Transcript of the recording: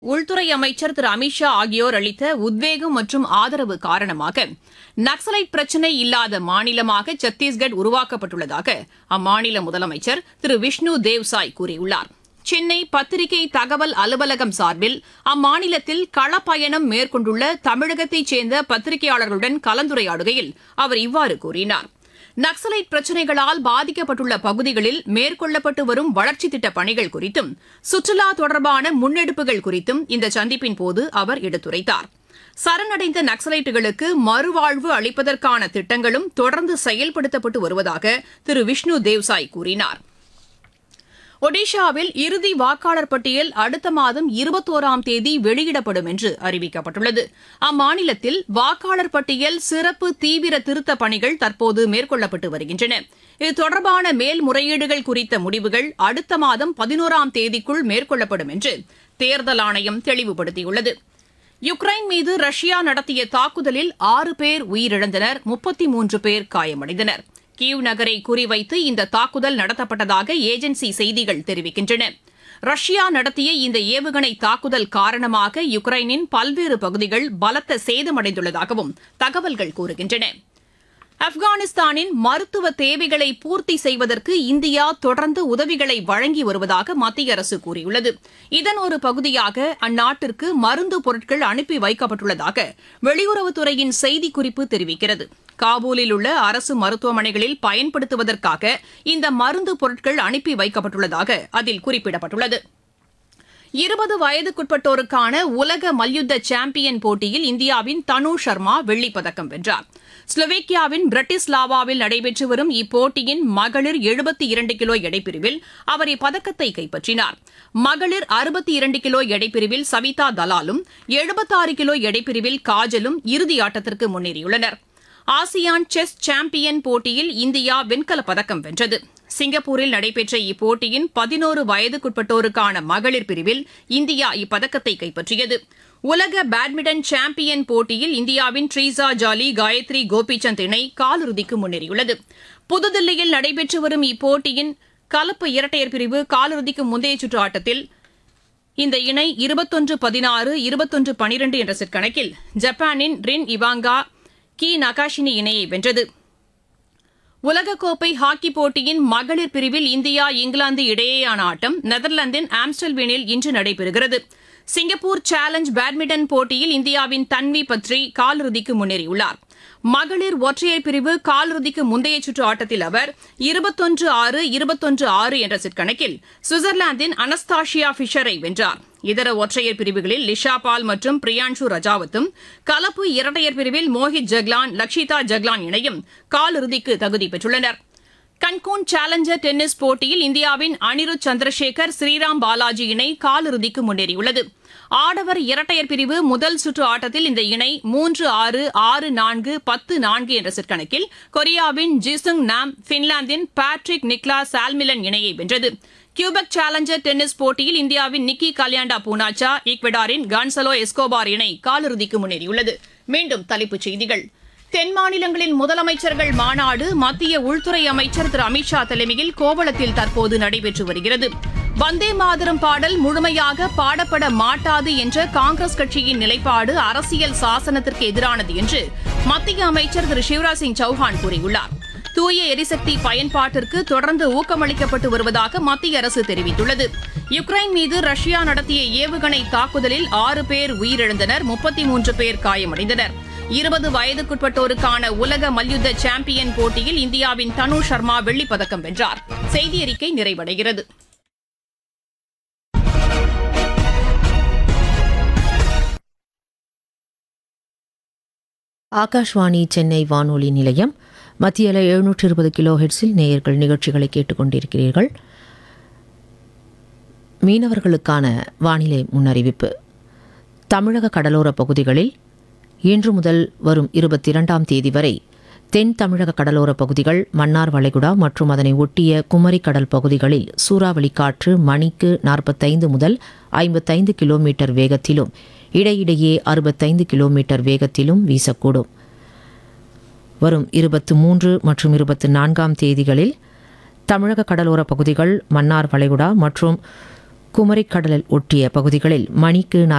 உள்துறை அமைச்சர் திரு அமித்ஷா ஆகியோர் அளித்த உத்வேகம் மற்றும் ஆதரவு காரணமாக நக்சலைட் பிரச்சினை இல்லாத மாநிலமாக சத்தீஸ்கட் உருவாக்கப்பட்டுள்ளதாக அம்மாநில முதலமைச்சர் திரு விஷ்ணு தேவ்சாய் கூறியுள்ளார். சென்னை பத்திரிகை தகவல் அலுவலகம் சார்பில் அம்மாநிலத்தில் களப்பயணம் மேற்கொண்டுள்ள தமிழகத்தைச் சேர்ந்த பத்திரிகையாளர்களுடன் கலந்துரையாடுகையில் அவர் இவ்வாறு கூறினார். நக்சலைட் பிரச்சினைகளால் பாதிக்கப்பட்டுள்ள பகுதிகளில் மேற்கொள்ளப்பட்டு வரும் வளர்ச்சித் திட்டப் பணிகள் குறித்தும் சுற்றுலா தொடர்பான முன்னெடுப்புகள் குறித்தும் இந்த சந்திப்பின் போது அவர் எடுத்துரைத்தார். சரணடைந்த நக்சலைட்டுகளுக்கு மறுவாழ்வு அளிப்பதற்கான திட்டங்களும் தொடர்ந்து செயல்படுத்தப்பட்டு வருவதாக திரு விஷ்ணு தேவ்சாய் கூறினார். ஒடிஷாவில் இறுதி வாக்காளர் பட்டியல் அடுத்த மாதம் 21ஆம் தேதி வெளியிடப்படும் என்று அறிவிக்கப்பட்டுள்ளது. அம்மாநிலத்தில் வாக்காளர் பட்டியல் சிறப்பு தீவிர திருத்தப் பணிகள் தற்போது மேற்கொள்ளப்பட்டு வருகின்றன. இது தொடர்பான மேல்முறையீடுகள் குறித்த முடிவுகள் அடுத்த மாதம் 11ஆம் தேதிக்குள் மேற்கொள்ளப்படும் என்று தேர்தல் ஆணையம் தெளிவுபடுத்தியுள்ளது. யுக்ரைன் மீது ரஷ்யா நடத்திய தாக்குதலில் 6 பேர் உயிரிழந்தனர், 33 பேர் காயமடைந்தனர். கீவ் நகரை குறிவைத்து இந்த தாக்குதல் நடத்தப்பட்டதாக ஏஜென்சி செய்திகள் தெரிவிக்கின்றன. ரஷ்யா நடத்திய இந்த ஏவுகணை தாக்குதல் காரணமாக யுக்ரைனின் பல்வேறு பகுதிகள் பலத்த சேதமடைந்துள்ளதாகவும் தகவல்கள் கூறுகின்றன. ஆப்கானிஸ்தானின் மருத்துவ தேவைகளை பூர்த்தி செய்வதற்கு இந்தியா தொடர்ந்து உதவிகளை வழங்கி வருவதாக மத்திய அரசு கூறியுள்ளது. இதன் ஒரு பகுதியாக அந்நாட்டிற்கு மருந்து பொருட்கள் அனுப்பி வைக்கப்பட்டுள்ளதாக வெளியுறவுத்துறையின் செய்திக்குறிப்பு தெரிவிக்கிறது. காபூலில் உள்ள அரசு மருத்துவமனைகளில் பயன்படுத்துவதற்காக இந்த மருந்து பொருட்கள் அனுப்பி வைக்கப்பட்டுள்ளதாக அதில் குறிப்பிடப்பட்டுள்ளது. 20 வயதுக்குட்பட்டோருக்கான உலக மல்யுத்த சாம்பியன் போட்டியில் இந்தியாவின் தனு சர்மா வெள்ளிப்பதக்கம் வென்றார். ஸ்லோவேக்கியாவின் பிரட்டிஸ்லாவாவில் நடைபெற்று வரும் இப்போட்டியின் மகளிர் 72 கிலோ எடைப்பிரிவில் அவர் இப்பதக்கத்தை கைப்பற்றினார். மகளிர் 62 கிலோ எடைப்பிரிவில் சவிதா தலாலும் 76 கிலோ எடைப்பிரிவில் காஜலும் இறுதி ஆட்டத்திற்கு முன்னேறியுள்ளனர். ஆசியான் செஸ் சாம்பியன் போட்டியில் இந்தியா வெண்கலப் பதக்கம் வென்றது. சிங்கப்பூரில் நடைபெற்ற இப்போட்டியின் 11 வயதுக்குட்பட்டோருக்கான மகளிர் பிரிவில் இந்தியா இப்பதக்கத்தை கைப்பற்றியது. உலக பேட்மிண்டன் சாம்பியன் போட்டியில் இந்தியாவின் ட்ரீசா ஜாலி, காயத்ரி கோபிசந்த் இணை காலிறுதிக்கு முன்னேறியுள்ளது. புதுதில்லியில் நடைபெற்று வரும் இப்போட்டியின் கலப்பு இரட்டையர் பிரிவு காலிறுதிக்கு முந்தைய சுற்று ஆட்டத்தில் இந்த இணை 21-16, 21-12 என்ற செட் கணக்கில் ஜப்பானின் ரின் இவாங்கா கி நகாஷினி இணையை வென்றது. உலகக்கோப்பை ஹாக்கி போட்டியின் மகளிர் பிரிவில் இந்தியா இங்கிலாந்து இடையேயான ஆட்டம் நெதர்லாந்தின் ஆம்ஸ்டல்வீனில் இன்று நடைபெறுகிறது. சிங்கப்பூர் சேலஞ்ச் பேட்மிண்டன் போட்டியில் இந்தியாவின் தன்வி பத்ரி காலிறுதிக்கு முன்னேறியுள்ளார். மகளிர் ஒற்றையர் பிரிவு காலிறுதிக்கு முந்தைய சுற்று ஆட்டத்தில் அவர் 21-6, 21-6 என்ற செட் கணக்கில் சுவிட்சர்லாந்தின் அனஸ்தாஷியா ஃபிஷரை வென்றார். இதர ஒற்றையர் பிரிவுகளில் லிஷா பால் மற்றும் பிரியான்ஷு ரஜாவத்தும், கலப்பு இரட்டையர் பிரிவில் மோஹித் ஜக்லான், லக்ஷிதா ஜக்லான் இணையும் காலிறுதிக்கு தகுதி பெற்றுள்ளனர். கன்கூன் சேலஞ்சர் டென்னிஸ் போட்டியில் இந்தியாவின் அனிருத் சந்திரசேகர், ஸ்ரீராம் பாலாஜி இணை காலிறுதிக்கு முன்னேறியுள்ளது. ஆடவர் இரட்டையர் பிரிவு முதல் சுற்று ஆட்டத்தில் இந்த இணை 3-6, 6-4, 10-4 என்ற செட் கணக்கில் கொரியாவின் ஜிசுங் நாம், பின்லாந்தின் பேட்ரிக் நிக்லாஸ் சால்மிலன் இணையை வென்றது. கியூபெக் சேலஞ்சர் டென்னிஸ் போட்டியில் இந்தியாவின் நிக்கி கல்யாண்டா பூனாச்சா, ஈக்வெடாரின் கான்சலோ எஸ்கோபார் இணை காலிறுதிக்கு முன்னேறியுள்ளது. மீண்டும் தலைப்புச் செய்திகள். தென் மாநிலங்களின் முதலமைச்சர்கள் மாநாடு மத்திய உள்துறை அமைச்சர் திரு அமித்ஷா தலைமையில் கோவளத்தில் தற்போது நடைபெற்று வருகிறது. வந்தே மாதரம் பாடல் முழுமையாக பாடப்பட மாட்டாது என்ற காங்கிரஸ் கட்சியின் நிலைப்பாடு அரசியல் சாசனத்திற்கு எதிரானது என்று மத்திய அமைச்சர் திரு சிவராஜ் சிங் சௌஹான் கூறியுள்ளார். தூய எரிசக்தி பயன்பாட்டிற்கு தொடர்ந்து ஊக்கமளிக்கப்பட்டு வருவதாக மத்திய அரசு தெரிவித்துள்ளது. யுக்ரைன் மீது ரஷ்யா நடத்திய ஏவுகணை தாக்குதலில் 6 பேர் உயிரிழந்தனர், 33 பேர் காயமடைந்தனர். 20 வயதுக்குட்பட்டோருக்கான உலக மல்யுத்த சாம்பியன் போட்டியில் இந்தியாவின் தனு சர்மா வெள்ளிப்பதக்கம் வென்றார். செய்தியறிக்கை நிறைவடைகிறது. ஆகாஷ்வாணி சென்னை வானொலி நிலையம். மத்திய 720 கிலோ ஹெர்ட்ஸில் நேயர்கள் நிகழ்ச்சிகளை கேட்டுக்கொண்டிருக்கிறீர்கள். மீனவர்களுக்கான வானிலை முன்னறிவிப்பு. தமிழக கடலோர பகுதிகளில் இன்று முதல் வரும் 22ஆம் தேதி வரை தென் தமிழக கடலோர பகுதிகள், மன்னார் வளைகுடா மற்றும் அதனை ஒட்டிய குமரி கடல் பகுதிகளில் சூறாவளி காற்று மணிக்கு 45 முதல் 55 கிலோமீட்டர் வேகத்திலும் இடையிடையே 65 கிலோமீட்டர் வேகத்திலும் வீசக்கூடும். வரும் 23 மற்றும் 24ஆம் தேதிகளில் தமிழக கடலோர பகுதிகள், மன்னார் வளைகுடா மற்றும் குமரிக்கடலில் ஒட்டிய பகுதிகளில் மணிக்கு